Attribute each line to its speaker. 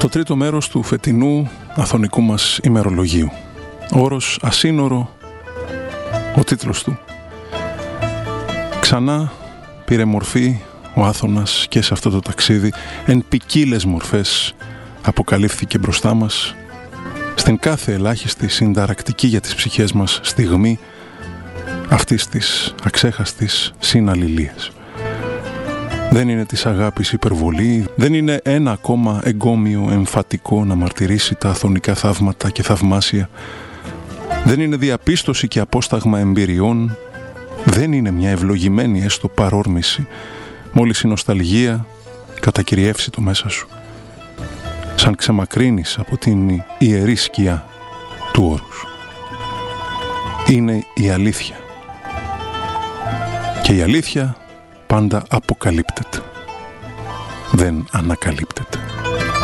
Speaker 1: Το τρίτο μέρος του φετινού αθωνικού μας ημερολογίου. Όρος ασύνορο, ο τίτλος του. Ξανά πήρε μορφή ο Άθωνας και σε αυτό το ταξίδι εν ποικίλες μορφές αποκαλύφθηκε μπροστά μας στην κάθε ελάχιστη συνταρακτική για τις ψυχές μας στιγμή αυτής της αξέχαστης συναλληλίας. Δεν είναι της αγάπης υπερβολή, δεν είναι ένα ακόμα εγκόμιο εμφατικό να μαρτυρήσει τα αθωνικά θαύματα και θαυμάσια, δεν είναι διαπίστωση και απόσταγμα εμπειριών, δεν είναι μια ευλογημένη έστω παρόρμηση, μόλις η νοσταλγία κατακυριεύσει το μέσα σου, σαν ξεμακρύνεις από την ιερή σκιά του όρους. Είναι η αλήθεια. Και η αλήθεια πάντα αποκαλύπτεται. Δεν ανακαλύπτεται.